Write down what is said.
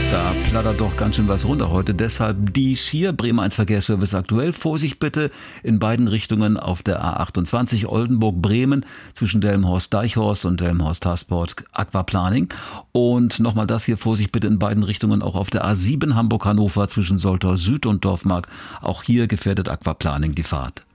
Da plattert doch ganz schön was runter heute. Deshalb dies hier, Bremen 1 Verkehrsservice aktuell. Vorsicht bitte in beiden Richtungen auf der A28 Oldenburg-Bremen zwischen Delmenhorst-Deichhorst und Delmenhorst-Hasport Aquaplaning. Und nochmal das hier, Vorsicht bitte in beiden Richtungen auch auf der A7 Hamburg-Hannover zwischen Soltau Süd und Dorfmark. Auch hier gefährdet Aquaplaning die Fahrt.